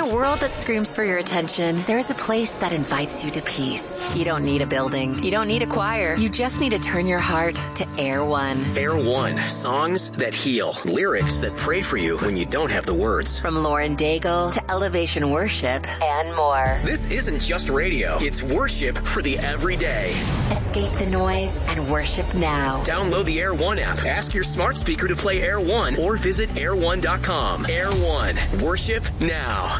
a world that screams for your attention, there is a place that invites you to peace. You don't need a building. You don't need a choir. You just need to turn your heart to Air One. Air One. Songs that heal. Lyrics that pray for you when you don't have the words. From Lauren Daigle to Elevation Worship and more. This isn't just radio. It's worship for the everyday. Escape the noise and worship now. Download the Air One app. Ask your smart speaker to play Air One or visit air1.com. Air One. Worship now.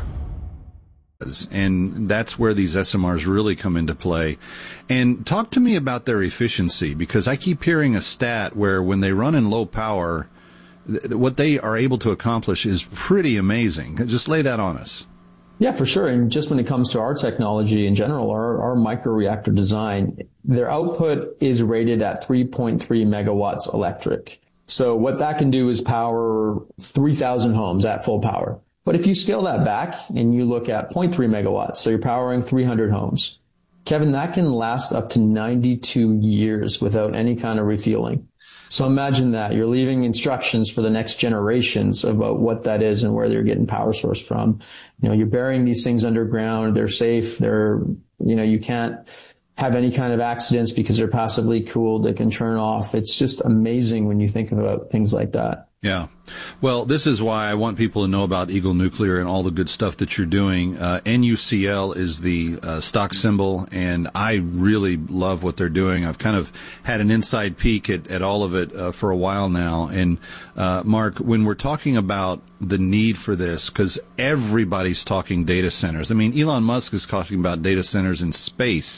And that's where these SMRs really come into play. And talk to me about their efficiency, because I keep hearing a stat where when they run in low power, what they are able to accomplish is pretty amazing. Just lay that on us. Yeah, for sure. And just when it comes to our technology in general, our microreactor design, their output is rated at 3.3 megawatts electric. So what that can do is power 3,000 homes at full power. But if you scale that back and you look at 0.3 megawatts, so you're powering 300 homes, Kevin, that can last up to 92 years without any kind of refueling. So imagine that. You're leaving instructions for the next generations about what that is and where they're getting power source from. You know, you're burying these things underground. They're safe. You can't have any kind of accidents because they're passively cooled. They can turn off. It's just amazing when you think about things like that. Yeah. Well, this is why I want people to know about Eagle Nuclear and all the good stuff that you're doing. NUCL is the stock symbol, and I really love what they're doing. I've kind of had an inside peek at all of it for a while now. And Mark, when we're talking about the need for this, because everybody's talking data centers. I mean, Elon Musk is talking about data centers in space.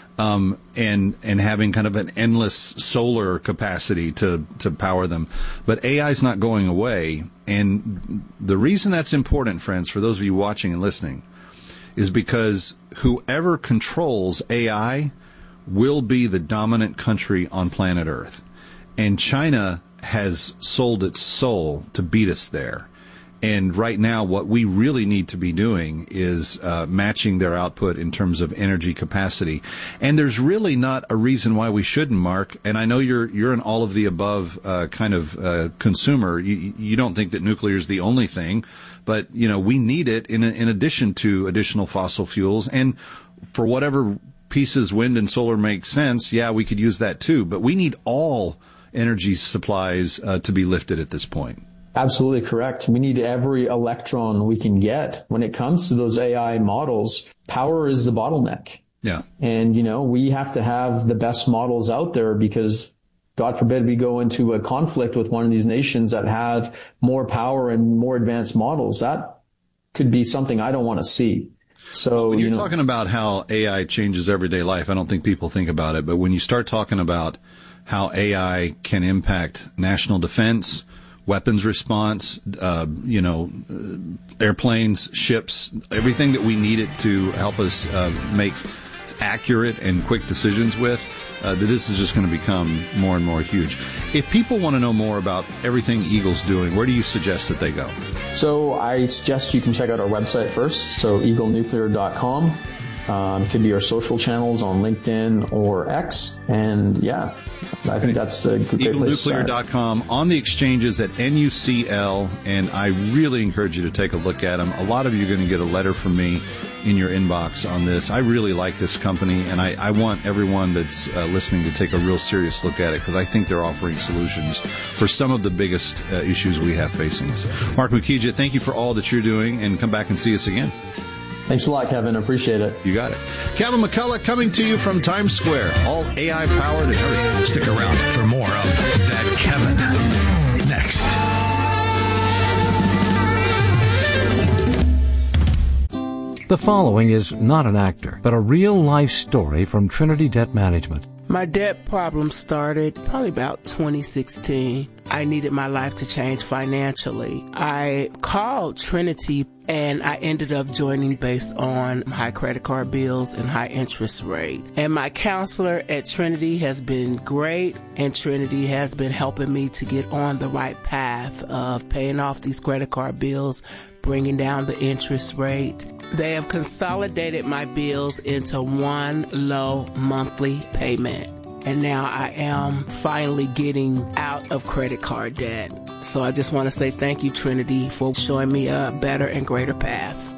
And having kind of an endless solar capacity to power them. But AI is not going away. And the reason that's important, friends, for those of you watching and listening, is because whoever controls AI will be the dominant country on planet Earth. And China has sold its soul to beat us there. And right now, what we really need to be doing is matching their output in terms of energy capacity. And there's really not a reason why we shouldn't, Mark. And I know you're an all of the above kind of consumer. You don't think that nuclear is the only thing, but you know we need it in addition to additional fossil fuels. And for whatever pieces wind and solar make sense, yeah, we could use that too. But we need all energy supplies to be lifted at this point. Absolutely correct. We need every electron we can get. When it comes to those AI models, power is the bottleneck. Yeah. And, we have to have the best models out there because, God forbid, we go into a conflict with one of these nations that have more power and more advanced models. That could be something I don't want to see. So when you're talking about how AI changes everyday life, I don't think people think about it. But when you start talking about how AI can impact national defense, weapons response, airplanes, ships, everything that we need it to help us make accurate and quick decisions with, this is just going to become more and more huge. If people want to know more about everything Eagle's doing, where do you suggest that they go? So I suggest you can check out our website first, so eaglenuclear.com. It could be our social channels on LinkedIn or X. And yeah, I think that's a great place to start. EagleNuclear.com, on the exchanges at NUCL, and I really encourage you to take a look at them. A lot of you are going to get a letter from me in your inbox on this. I really like this company, and I want everyone that's listening to take a real serious look at it because I think they're offering solutions for some of the biggest issues we have facing us. Mark Mukija, thank you for all that you're doing, and come back and see us again. Thanks a lot, Kevin. Appreciate it. You got it. Kevin McCullough coming to you from Times Square. All AI powered and everything. Stick around for more of That Kevin. Next. The following is not an actor, but a real-life story from Trinity Debt Management. My debt problem started probably about 2016. I needed my life to change financially. I called Trinity and I ended up joining based on high credit card bills and high interest rate. And my counselor at Trinity has been great, and Trinity has been helping me to get on the right path of paying off these credit card bills, bringing down the interest rate. They have consolidated my bills into one low monthly payment. And now I am finally getting out of credit card debt. So I just want to say thank you, Trinity, for showing me a better and greater path.